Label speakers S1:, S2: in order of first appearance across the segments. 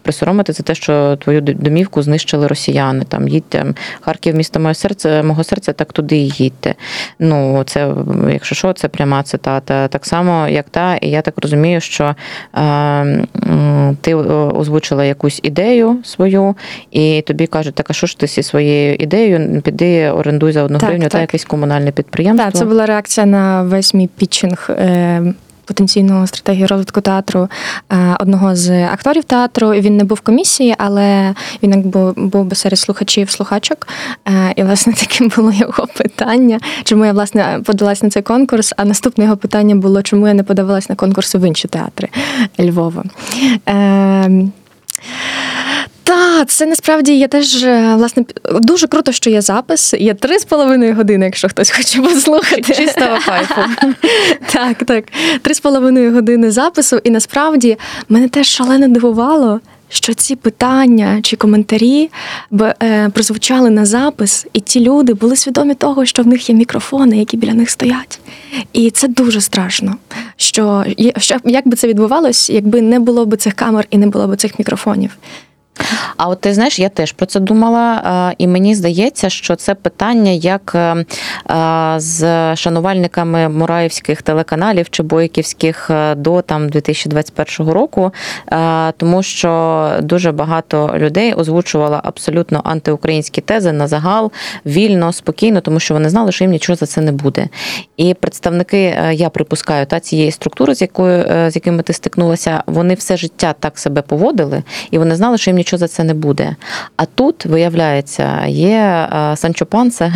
S1: присоромити за те, що твою домівку знищили росіяни. Там їдьте, Харків, місто мого серця, так туди і їдьте. Ну, це, якщо що, це пряма цитата. Так само, як та, і я так розумію, що ти озвучила якусь ідею свою, і тобі кажуть, так, а що ж ти зі своєю ідеєю, піди орендуй за 1 гривню та якесь комунальне підприємство.
S2: Так, це була реакція на весь мій пітчинг потенційного стратегії розвитку театру одного з акторів театру. Він не був в комісії, але він якби був би серед слухачів-слухачок. І, власне, таким було його питання, чому я, власне, подалась на цей конкурс, а наступне його питання було, чому я не подавалась на конкурси в інші театри Львова. Так, це насправді є теж, власне, дуже круто, що є запис. Є 3,5 години, якщо хтось хоче послухати.
S1: Чистого кайфу.
S2: Так. 3,5 години запису. І насправді мене теж шалено дивувало, що ці питання чи коментарі прозвучали на запис, і ті люди були свідомі того, що в них є мікрофони, які біля них стоять. І це дуже страшно, що як би це відбувалось, якби не було б цих камер і не було б цих мікрофонів.
S1: А от ти знаєш, я теж про це думала, і мені здається, що це питання як з шанувальниками мураївських телеканалів чи бойківських до 2021 року, тому що дуже багато людей озвучувало абсолютно антиукраїнські тези на загал, вільно, спокійно, тому що вони знали, що їм нічого за це не буде. І представники, я припускаю, цієї структури, з якими ти стикнулася, вони все життя так себе поводили, і вони знали, що їм нічого за це не буде. А тут, виявляється, є Санчо Панса,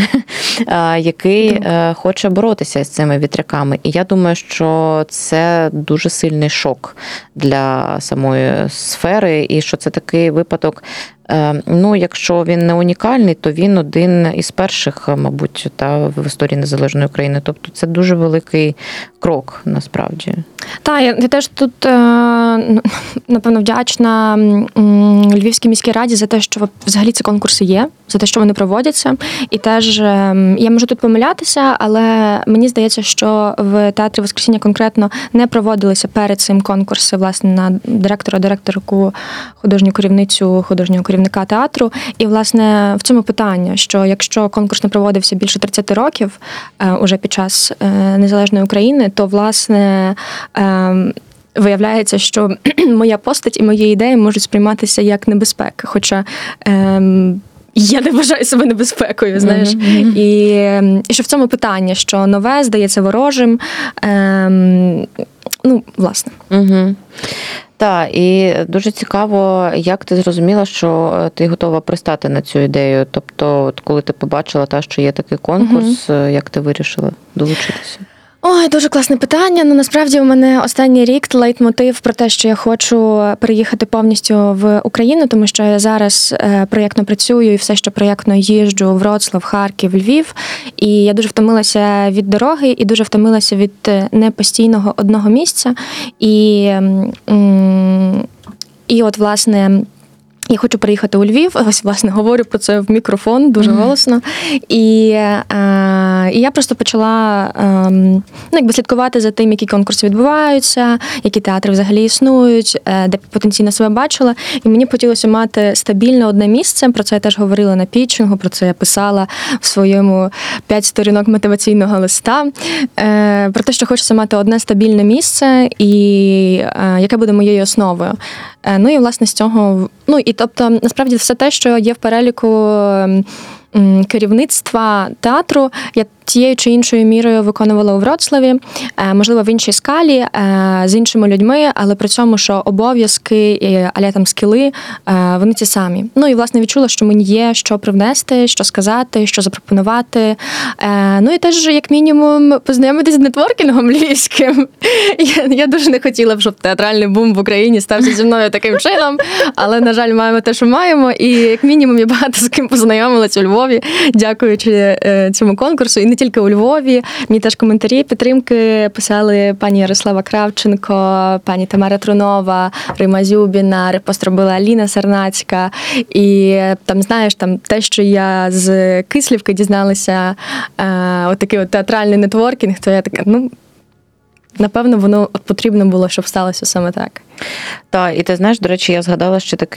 S1: який хоче боротися з цими вітряками. І я думаю, що це дуже сильний шок для самої сфери, і що це такий випадок, якщо він не унікальний, то він один із перших, мабуть, в історії незалежної України. Тобто це дуже великий крок, насправді.
S2: Так, я теж тут, напевно, вдячна Львівській міській раді за те, що взагалі ці конкурси є, за те, що вони проводяться. І теж, я можу тут помилятися, але мені здається, що в театрі Воскресіння конкретно не проводилися перед цим конкурси, власне, на директорку, художню керівницю, художнього керівника театру. І, власне, в цьому питання, що якщо конкурс не проводився більше 30 років уже під час незалежної України, то, власне, виявляється, що моя постать і мої ідеї можуть сприйматися як небезпека. Хоча я не вважаю себе небезпекою, знаєш. І що в цьому питанні, що нове здається ворожим, власне.
S1: Так, і дуже цікаво, як ти зрозуміла, що ти готова пристати на цю ідею. Тобто, от коли ти побачила, що є такий конкурс, як ти вирішила долучитися?
S2: Ой, дуже класне питання. Насправді у мене останній рік лейтмотив про те, що я хочу переїхати повністю в Україну, тому що я зараз проєктно працюю і все ще проєктно їжджу в Вроцлав, Харків, Львів. І я дуже втомилася від дороги і дуже втомилася від непостійного одного місця. І от, власне, я хочу приїхати у Львів, ось, власне, говорю про це в мікрофон дуже голосно. І я просто почала слідкувати за тим, які конкурси відбуваються, які театри взагалі існують, де потенційно себе бачила. І мені хотілося мати стабільне одне місце, про це я теж говорила на пітчингу, про це я писала в своєму 5 сторінок мотиваційного листа, про те, що хочеться мати одне стабільне місце, і яке буде моєю основою. І, власне, з цього... Тобто, насправді, все те, що є в переліку керівництва театру, я тією чи іншою мірою виконувала у Вроцлаві, можливо, в іншій скалі, з іншими людьми, але при цьому, що обов'язки, а-ля там скіли, вони ті самі. І, власне, відчула, що мені є що привнести, що сказати, що запропонувати. І теж, як мінімум, познайомитись з нетворкінгом львівським. Я дуже не хотіла, щоб театральний бум в Україні стався зі мною таким чином, але, на жаль, маємо те, що маємо. І, як мінімум, я багато з ким познайомилась у Львові, дякуючи цьому конкурсу. І не тільки у Львові. Мені теж коментарі підтримки писали пані Ярослава Кравченко, пані Тамара Трунова, Рима Зюбіна, репост робила Аліна Сарнацька. І там, знаєш, те, що я з Кислівки дізналася, отакий театральний нетворкінг, то я така, напевно, воно потрібно було, щоб сталося саме так.
S1: Так, і ти знаєш, до речі, я згадала ще такий